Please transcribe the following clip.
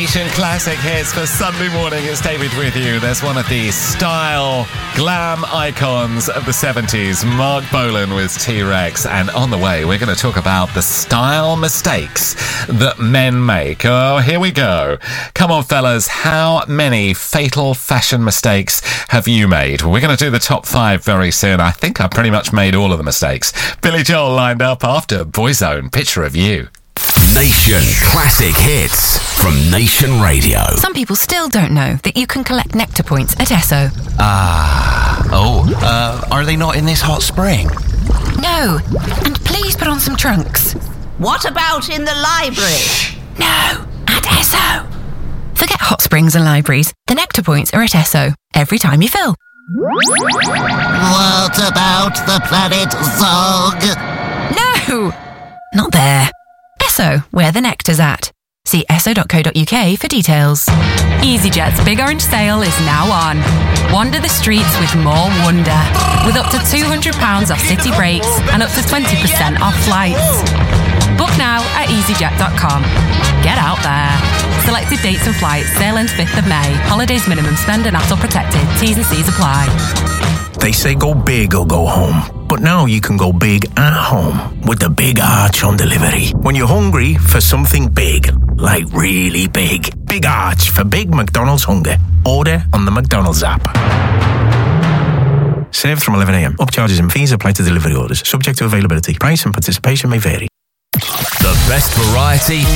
Nation Classic Hits for Sunday morning. It's David with you. There's one of the style glam icons of the 70s, Mark Bolan with T-Rex. And on the way, we're going to talk about the style mistakes that men make. Oh, here we go. Come on, fellas. How many fatal fashion mistakes have you made? We're going to do the top 5 very soon. I think I pretty much made all of the mistakes. Billy Joel lined up after Boyzone, Picture of You. Nation Classic Hits from Nation Radio. Some people still don't know that you can collect Nectar points at Esso. Are they not in this hot spring? No, and please put on some trunks. What about in the library? No, at Esso. Forget hot springs and libraries. The Nectar points are at Esso every time you fill. What about the planet Zog? No, not there. Esso, where the nectar's at. See esso.co.uk for details. EasyJet's Big Orange Sale is now on. Wander the streets with more wonder, with up to £200 off city breaks and up to 20% off flights. Book now at easyjet.com. Get out there. Selected dates and flights. Sale ends 5th of May. Holidays minimum spend and ATOL protected. T's and C's apply. They say go big or go home. But now you can go big at home with the Big Arch on delivery. When you're hungry for something big, like really big, Big Arch for big McDonald's hunger. Order on the McDonald's app. Served from 11 a.m. Upcharges and fees apply to delivery orders. Subject to availability. Price and participation may vary. The best variety